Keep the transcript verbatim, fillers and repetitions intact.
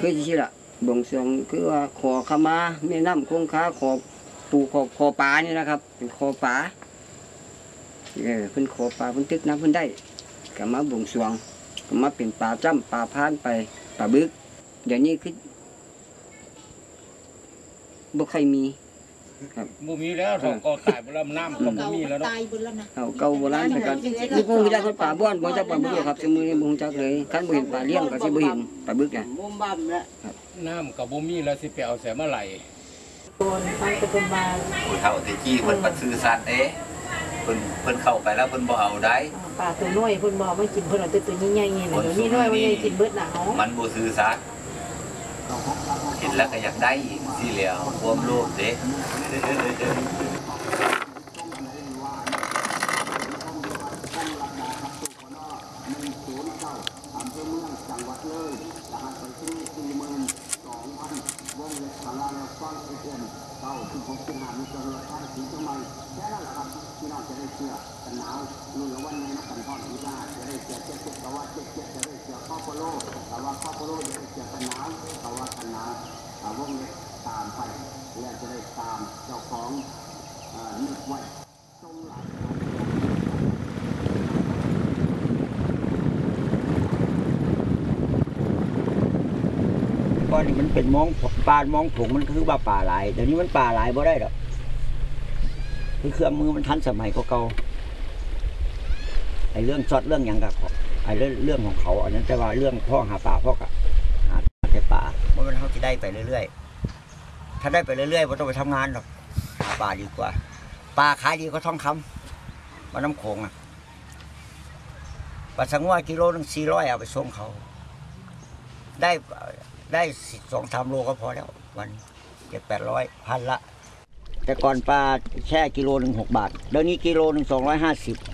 คือที่ละบวงสรวงคือว่าขอขมาแม่น้ำคงคาขอปูขอขอปลานี่นะครับเป็นขอปลาเออเพิ่นขอปลาเพิ่นตึกน้ำเพิ่นได้ก็มาบวงสรวงก็มาเป็นปลาจ้ำปลาพานไปปลาบึกเดี๋ยวนี้คือบ่ค่อยมีครับบ่มีแล้วเฒ่าก็ตายบ่แล้วน้ำก็บ่มีแล้วเนาะตายเบิดแล้วนะเอาเก่าโบราณแต่กันนี่บ่ฮู้จักคนป่าบ้านบ่จักปลาบึกครับซุมื้อนี้บ่ฮู้จักเลยคันบ่เห็นปลาเลี้ยงก็สิบ่เห็นปลาบึกน่ะมุมบั่มแล้วน้ำก็บ่มีแล้วสิไปเอาแสมาไหลคนฟังตะกุนมาผู้เฒ่าตะกี้เพิ่นบ่ซื่อสัตย์เด้เพิ่นเพิ่นเข้าไปแล้วเพิ่นบ่เอาได้ปลาตัวน้อยเพิ่นบ่ไม่กินเพิ่นเอาแต่ตัวใหญ่ๆนี่เดี๋ยวนี้น้อยมันใหญ่กินเบิดหนาวมันบ่ซื่อสัตย์เห็นแล้วก็อยากได้สิแล้วความโลภเด้ก่อนนี่มันเป็นมองปลามองผงมันคือว่าป่าหลายเดี๋ยวนี้มันป่าหลายบ่ได้ดอกคือเครื่องมือมันทันสมัยก็เก่าไอ้เรื่องช็อตเรื่องอย่างกับไอ้เรื่องเรื่องของเขาอันนั้นแต่ว่าเรื่องพ่อหาป่าพ่อกับหาแต่ป่าเมื่อมันเขาจะได้ไปเรื่อยๆถ้าได้ไปเรื่อยๆไม่ต้องไปทำงานหรอกหาป่าดีกว่าป่าขายดีก็ทองคำมาน้ำโขงอ่ะปลาสังวากิโลหนึ่งสี่ร้อยเอาไปส่งเขาได้ได้สองสามโลก็พอแล้ววันเจ็ดแปดร้อยพันละแต่ก่อนปลาแช่กิโลหนึ่งหกบาทเดี๋ยวนี้กิโลหนึ่งสองร้อยห้าสิบ